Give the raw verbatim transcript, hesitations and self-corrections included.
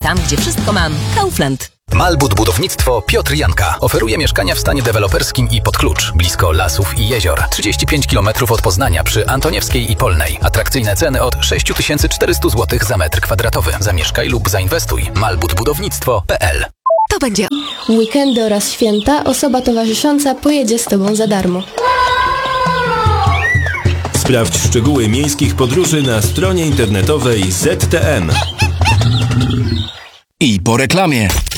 Tam, gdzie wszystko mam. Kaufland. Malbud Budownictwo Piotr Janka oferuje mieszkania w stanie deweloperskim i pod klucz, blisko lasów i jezior. trzydzieści pięć kilometrów od Poznania przy Antoniewskiej i Polnej. Atrakcyjne ceny od sześć tysięcy czterysta złotych za metr kwadratowy. Zamieszkaj lub zainwestuj. malbud budownictwo kropka p l. To będzie... Weekendy oraz święta osoba towarzysząca pojedzie z Tobą za darmo. Sprawdź szczegóły miejskich podróży na stronie internetowej Z T M. I po reklamie.